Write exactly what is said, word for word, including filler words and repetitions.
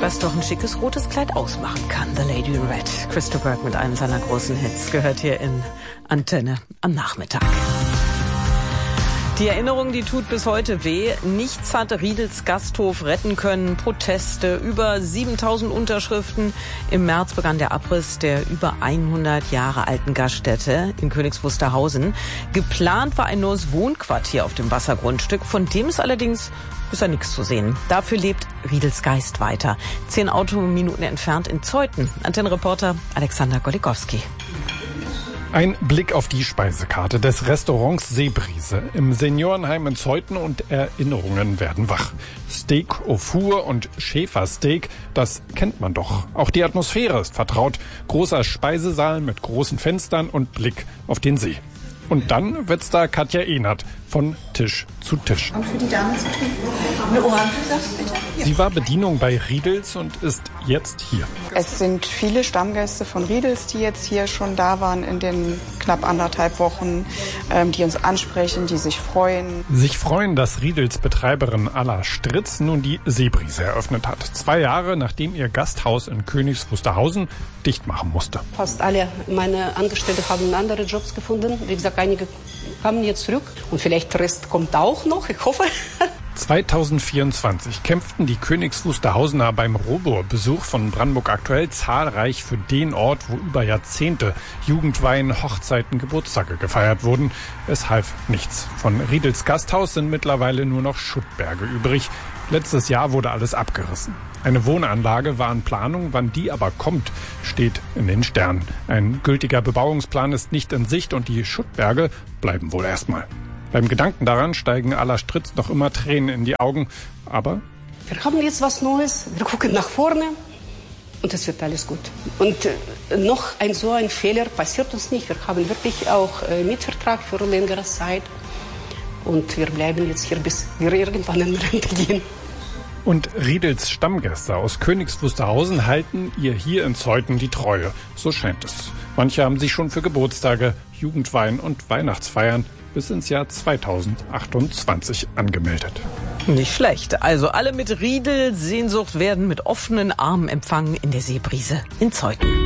was doch ein schickes rotes Kleid ausmachen kann. The Lady in Red. Christo Burke mit einem seiner großen Hits gehört hier in Antenne am Nachmittag. Die Erinnerung, die tut bis heute weh. Nichts hat Riedels Gasthof retten können. Proteste, über siebentausend Unterschriften. Im März begann der Abriss der über hundert Jahre alten Gaststätte in Königs Wusterhausen. Geplant war ein neues Wohnquartier auf dem Wassergrundstück. Von dem ist allerdings bisher nichts zu sehen. Dafür lebt Riedels Geist weiter. Zehn Autominuten entfernt in Zeuthen. Antennenreporter Alexander Golikowski. Ein Blick auf die Speisekarte des Restaurants Seebrise im Seniorenheim in Zeuthen und Erinnerungen werden wach. Steak au four und Schäfersteak, das kennt man doch. Auch die Atmosphäre ist vertraut. Großer Speisesaal mit großen Fenstern und Blick auf den See. Und dann wird's da Katja Ehnert von Tisch zu Tisch. Und für die Dame zu trinken? Eine Orangensaft, bitte. Hier. Sie war Bedienung bei Riedels und ist jetzt hier. Es sind viele Stammgäste von Riedels, die jetzt hier schon da waren in den knapp anderthalb Wochen, ähm, die uns ansprechen, die sich freuen. Sich freuen, dass Riedels Betreiberin Alla Stritz nun die Seebrise eröffnet hat. Zwei Jahre, nachdem ihr Gasthaus in Königs Wusterhausen dicht machen musste. Fast alle meine Angestellten haben andere Jobs gefunden. Wie gesagt, einige kamen jetzt zurück und vielleicht der Rest kommt auch noch, ich hoffe. zweitausendvierundzwanzig kämpften die Königs Wusterhausener beim Robur-Besuch von Brandenburg Aktuell zahlreich für den Ort, wo über Jahrzehnte Jugendweihen, Hochzeiten, Geburtstage gefeiert wurden. Es half nichts. Von Riedels Gasthaus sind mittlerweile nur noch Schuttberge übrig. Letztes Jahr wurde alles abgerissen. Eine Wohnanlage war in Planung, wann die aber kommt, steht in den Sternen. Ein gültiger Bebauungsplan ist nicht in Sicht und die Schuttberge bleiben wohl erstmal. Beim Gedanken daran steigen Alla Stritz noch immer Tränen in die Augen, aber wir haben jetzt was Neues, wir gucken nach vorne und es wird alles gut. Und äh, noch ein so ein Fehler passiert uns nicht. Wir haben wirklich auch äh, Mietvertrag für längere Zeit und wir bleiben jetzt hier, bis wir irgendwann in Rente gehen. Und Riedels Stammgäste aus Königs Wusterhausen halten ihr hier in Zeuthen die Treue. So scheint es. Manche haben sich schon für Geburtstage, Jugendweihen und Weihnachtsfeiern bis ins Jahr zweitausendachtundzwanzig angemeldet. Nicht schlecht. Also alle mit Riedel Sehnsucht werden mit offenen Armen empfangen in der Seebrise in Zeuthen.